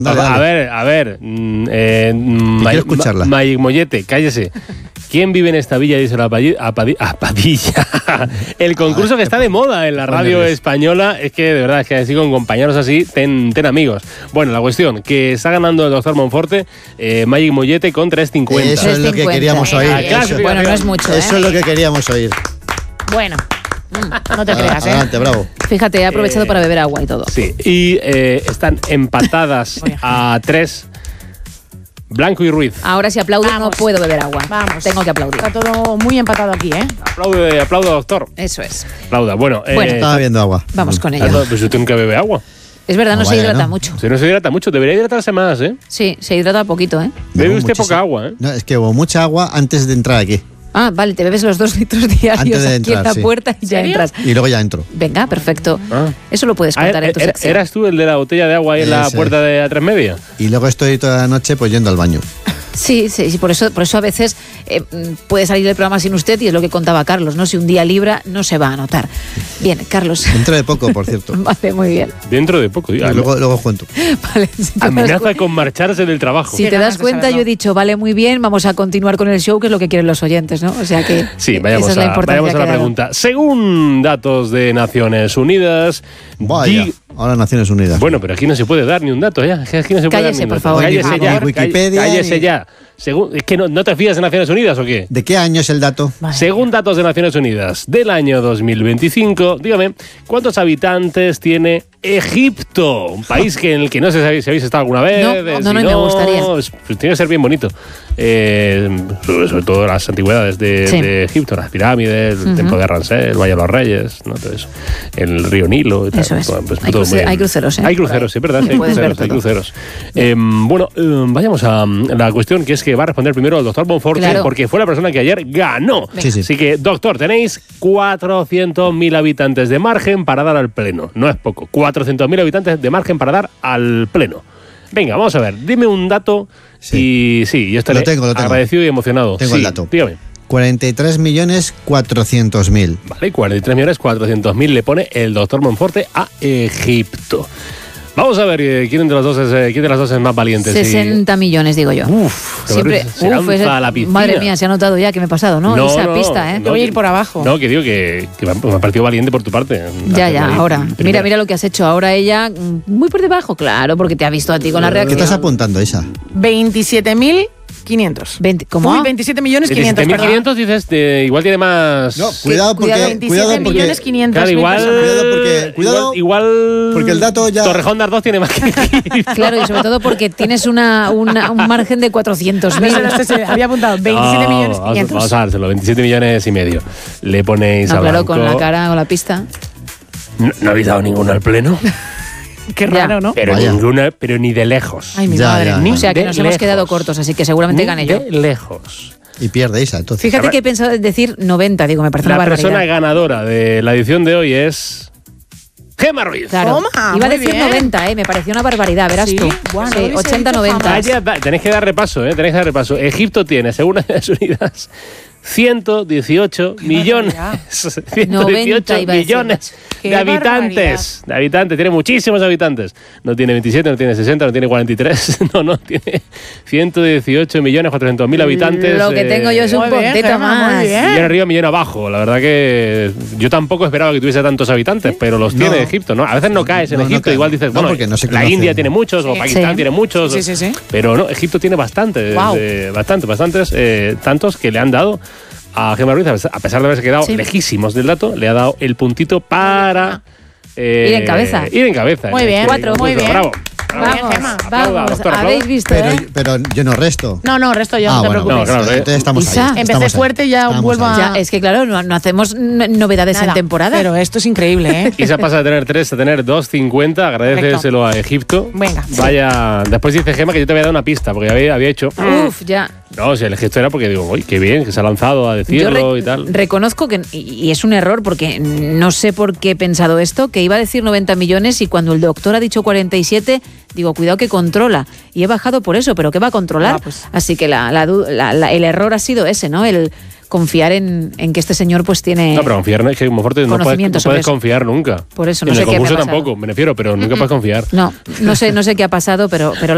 Dale. A ver. Quiero escucharla. Magic Mollete, cállese. ¿Quién vive en esta villa? Dice la Padilla. El concurso que está de moda en la radio española. Es que, de verdad, es que así con compañeros así, ten amigos. Bueno, la cuestión, que está ganando el doctor Monforte, Magic Mollete con 3.50. Eso es lo que queríamos oír. Bueno, no es mucho, Eso es lo que queríamos oír. Bueno, no te creas, Adelante, bravo. Fíjate, he aprovechado para beber agua y todo. Sí, y están empatadas a 3 Blanco y Ruiz. Ahora si aplaudo no puedo beber agua. Vamos. Tengo que aplaudir. Está todo muy empatado aquí, ¿eh? Aplauda, doctor. Eso es. Aplauda. Bueno, Estaba bebiendo agua. Vamos con ella. Pues yo tengo que beber agua. Es verdad, no se vaya, hidrata ¿no? mucho. Si no se hidrata mucho, debería hidratarse más, ¿eh? Sí, se hidrata poquito, ¿eh? Bebe Bebo usted muchísimo. poca agua, ¿eh? No, es que bebo mucha agua antes de entrar aquí. Ah, vale, te bebes los 2 litros diarios Antes de aquí en entrar, la sí. puerta y ya ¿Serio? entras. Y luego ya entro. Venga, perfecto. Ah. Eso lo puedes contar en tu sección. ¿Eras tú el de la botella de agua ahí en la Ese. puerta de A3 Media? Y luego estoy toda la noche pues yendo al baño. Sí, por eso a veces puede salir del programa sin usted y es lo que contaba Carlos, ¿no? Si un día libra, no se va a notar. Bien, Carlos. Dentro de poco, por cierto. Vale, muy bien. Dentro de poco. Y luego cuento. Vale, si te das Amenaza con marcharse del trabajo. Si Qué te ganas das de cuenta, saberlo. yo he dicho, vale, muy bien, vamos a continuar con el show, que es lo que quieren los oyentes, ¿no? O sea que Sí, esa vayamos es la a importancia la que le da. pregunta. Según datos de Naciones Unidas... Vaya, ahora Naciones Unidas. Bueno, pero aquí no se puede dar ni un dato, ¿ya? Aquí no se puede dar Cállese, ni un por dato. favor. Cállese Ni ya. Wikipedia, Cállese ni- ya. ¿Es que no te fías de Naciones Unidas o qué? ¿De qué año es el dato? Vale. Según datos de Naciones Unidas del año 2025, dígame, ¿cuántos habitantes tiene Egipto? Un país en el que no sé si habéis estado alguna vez. No, me gustaría. Pues tiene que ser bien bonito. Sobre todo las antigüedades de Egipto, las pirámides, el templo de Ramsés, el Valle de los Reyes, ¿no? Todo eso. El río Nilo y tal. Eso es. Pues Hay todo muy bien. hay cruceros, ¿eh? Hay cruceros, sí, es verdad, sí, hay Puedes ver cruceros, todo. hay cruceros. Vayamos a la cuestión, que es que va a responder primero el doctor Monforte, Claro. porque fue la persona que ayer ganó. Sí, sí. Así que, doctor, tenéis 400.000 habitantes de margen para dar al pleno. No es poco. 400.000 habitantes de margen para dar al pleno. Venga, vamos a ver. Dime un dato y yo estaré Lo tengo. agradecido y emocionado. Tengo el dato. Dígame. 43.400.000. Vale, 43.400.000 le pone el doctor Monforte a Egipto. Vamos a ver quién de las dos es más valiente. 60 millones, digo yo. Siempre, se lanza a la piscina. madre mía, se ha notado ya que me he pasado, ¿no? Esa pista, ¿eh? no, Voy a ir por abajo. No, que digo que me ha parecido valiente por tu parte. Ya, Ahí, ahora. primero. Mira lo que has hecho. Ahora ella, muy por debajo, claro, porque te ha visto a ti con la ¿Qué reacción. estás apuntando, Isa? 27.500. ¿Cómo? Uy, 27.500.000, perdón. 27.500 dices, igual tiene más... No, cuidado porque... 27.500.000 Claro, igual... personas. Cuidado porque el dato ya... Torrejón de Ardoz tiene más que... Claro, y sobre todo porque tienes un margen de 400.000. Había apuntado 27.500.000. Vamos a dárselo, 27 millones y medio. Le ponéis No, a claro, Blanco. con la cara o la pista. No habéis dado ninguno al pleno. Qué Ya. raro, ¿no? Pero Vaya. ninguna, pero ni de lejos. Ay, mi Ya, madre. ya. Ni O sea, que de nos hemos lejos. quedado cortos, así que seguramente Ni gane yo. de lejos. Y pierde Isa, entonces. Fíjate que he pensado en decir 90, digo, me parece La una persona barbaridad. ganadora de la edición de hoy es... Gemma Ruiz. Claro. Toma, Iba a muy decir bien. 90, me pareció una barbaridad, verás Sí, tú. bueno, Sí, no lo hubiese 80, dicho 90. jamás. Tenéis que dar repaso, tenéis que dar repaso. Egipto tiene, según Naciones Unidas, 118 millones. 118 90 iba a decir. millones Qué de habitantes. De habitantes, tiene muchísimos habitantes. No tiene 27, no tiene 60, no tiene 43. No, tiene 118.400.000 habitantes. Lo que tengo yo es un Muy bien, poquito Gemma, muy más. bien. Millón arriba, millón abajo. La verdad que yo tampoco esperaba que tuviese tantos habitantes, pero los No. tiene Egipto, ¿no? A veces no caes en No, no Egipto, cae. igual dices, No, bueno, porque no se la conoce. India tiene muchos, o Sí. Pakistán Sí. tiene muchos. Sí. Pero no, Egipto tiene bastantes, Guau. bastantes, tantos que le han dado a Gemma Ruiz, a pesar de haberse quedado Sí. lejísimos del dato, le ha dado el puntito para Ir en cabeza. Ir en cabeza. Muy bien, Cuatro. muy bien. Bravo. Vamos, Gemma. Aplauda, vamos. doctor, aplauda. Habéis visto, Pero yo no resto. No, resto yo, no te bueno, preocupes. No, claro, entonces estamos Isa. ahí. Empecé estamos ahí. fuerte, ya Estamos vuelvo ahí. a- Ya, es que claro, no hacemos novedades Nada, en temporada. Pero esto es increíble, ¿eh? Y se pasa de tener 3 a tener 2.50. Agradeceselo a Egipto. Venga. Vaya. Después dice Gemma que yo te había dado una pista, porque había hecho. Uf, ya. No, si el gesto era porque digo, uy, qué bien, que se ha lanzado a decirlo y tal. Reconozco que, y es un error porque no sé por qué he pensado esto, que iba a decir 90 millones y cuando el doctor ha dicho 47, digo, cuidado que controla. Y he bajado por eso, pero ¿qué va a controlar? Ah, pues. Así que el error ha sido ese, ¿no? El confiar en que este señor pues tiene... No, pero confiar es que como fuerte no Conocimiento puedes sobre eso. confiar nunca. Por eso, no en sé el qué me ha concurso pasado. tampoco, me refiero, pero nunca puedes confiar. No sé qué ha pasado, pero